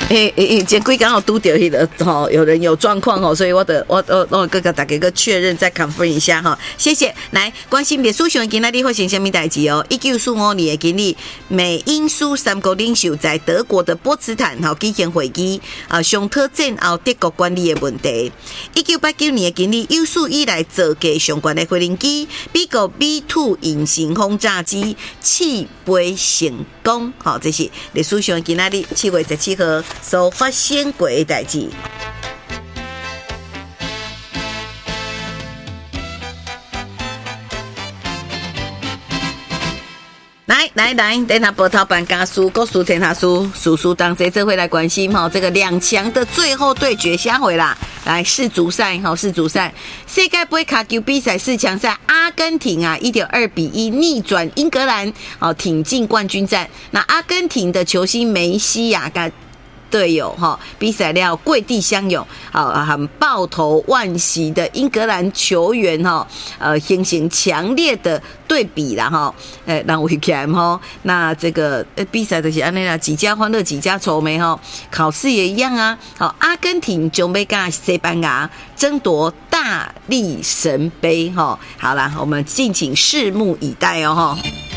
前几刚好拄到迄个吼，有人有状况吼，所以我各个大家个确认再 confirm 一下哈，谢谢。来，关心历史上今仔日发生什么代志哦？1945年的今日，美英苏三国领袖在德国的波茨坦吼举行会议商讨战后德国管理的问题。1989年的今日，有史以来造价上悬的飞行机，美国 B2 隐形轰炸机起飞成功，好，这是历史上今仔日7月17号所发生过的代志。来，等下波涛班家书、国书、天下书、叔当这会来关心哈，这个两强的最后对决下回啦。来世足赛，世界杯卡球比赛4强赛，阿根廷啊1.2-1逆转英格兰，挺进冠军战。那阿根廷的球星梅西啊，队友比赛了跪地相拥，很抱头惋惜的英格兰球员形成强烈的对比啦让我看那这个比赛就是安尼啦，几家欢乐几家愁眉考试也一样啊。阿根廷就要跟西班牙争夺大力神杯好啦，我们敬请拭目以待哦